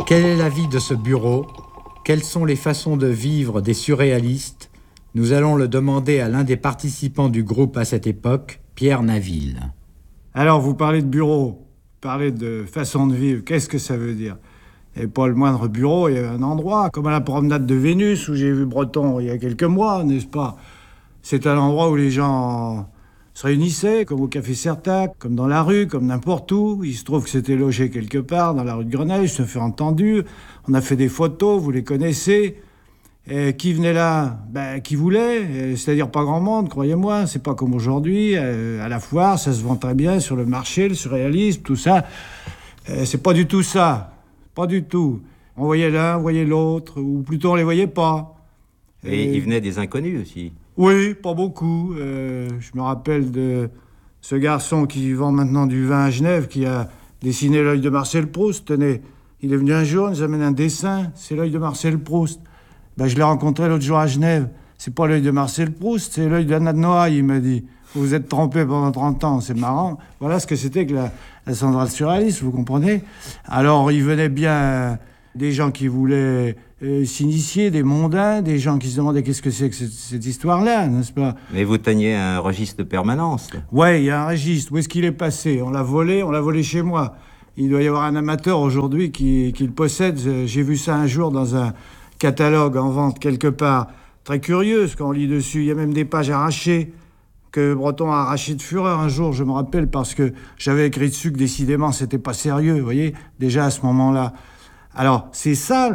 Quelle est la vie de ce bureau ? Quelles sont les façons de vivre des surréalistes ? Nous allons le demander à l'un des participants du groupe à cette époque, Pierre Naville. Alors, vous parlez de bureau, vous parlez de façon de vivre, qu'est-ce que ça veut dire ? Il n'y avait pas le moindre bureau, il y avait un endroit, comme à la promenade de Vénus, où j'ai vu Breton il y a quelques mois, n'est-ce pas ? C'est un endroit où les gens se réunissaient, comme au Café Certac, comme dans la rue, comme n'importe où. Il se trouve que c'était logé quelque part, dans la rue de Grenelle, je me fais entendu. On a fait des photos, vous les connaissez. Et qui venait là ? Qui voulait, c'est-à-dire pas grand monde, croyez-moi. C'est pas comme aujourd'hui, à la foire, ça se vend très bien sur le marché, le surréalisme, tout ça. C'est pas du tout ça, pas du tout. On voyait l'un, on voyait l'autre, ou plutôt on les voyait pas. Et il venait des inconnus aussi. Oui, pas beaucoup. Je me rappelle de ce garçon qui vend maintenant du vin à Genève, qui a dessiné l'œil de Marcel Proust. Tenez, il est venu un jour, il nous amène un dessin, c'est l'œil de Marcel Proust. Je l'ai rencontré l'autre jour à Genève. C'est pas l'œil de Marcel Proust, c'est l'œil d'Anna de Noailles, il m'a dit. Vous vous êtes trompé pendant 30 ans, c'est marrant. Voilà ce que c'était que la centrale surréaliste, vous comprenez ? Alors, il venait bien des gens qui voulaient s'initier, des mondains, des gens qui se demandaient qu'est-ce que c'est que cette histoire-là, n'est-ce pas ? Mais vous teniez un registre de permanence. Ouais, il y a un registre. Où est-ce qu'il est passé ? On l'a volé chez moi. Il doit y avoir un amateur aujourd'hui qui le possède. J'ai vu ça un jour dans un catalogue en vente quelque part. Très curieux, ce qu'on lit dessus. Il y a même des pages arrachées que Breton a arrachées de fureur un jour, je me rappelle, parce que j'avais écrit dessus que décidément c'était pas sérieux, vous voyez, déjà à ce moment-là. Alors, c'est ça,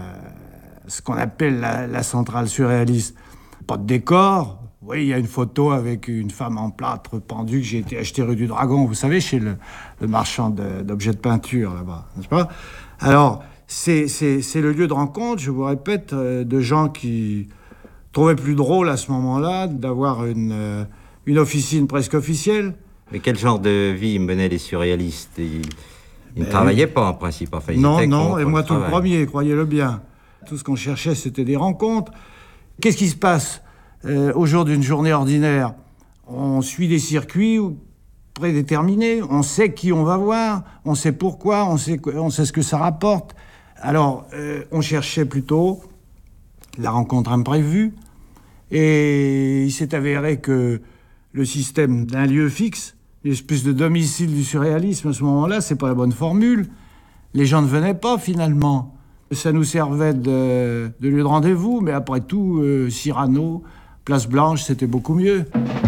ce qu'on appelle la centrale surréaliste. Pas de décor. Oui, il y a une photo avec une femme en plâtre pendue que j'ai été acheter rue du Dragon, vous savez, chez le marchand d'objets de peinture, là-bas, n'est-ce pas ? Alors, c'est le lieu de rencontre, je vous répète, de gens qui trouvaient plus drôle à ce moment-là d'avoir une officine presque officielle. Mais quel genre de vie menaient les surréalistes ? Ils ne travaillaient pas en principe. Enfin, ils étaient non, contre et moi le tout le travail. premier, croyez-le bien. Tout ce qu'on cherchait, c'était des rencontres. Qu'est-ce qui se passe au jour d'une journée ordinaire ? On suit des circuits prédéterminés, on sait qui on va voir, on sait pourquoi, on sait ce que ça rapporte. Alors, on cherchait plutôt la rencontre imprévue, et il s'est avéré que le système d'un lieu fixe, une espèce de domicile du surréalisme à ce moment-là, c'est pas la bonne formule. Les gens ne venaient pas finalement. Ça nous servait de lieu de rendez-vous, mais après tout, Cyrano, Place Blanche, c'était beaucoup mieux.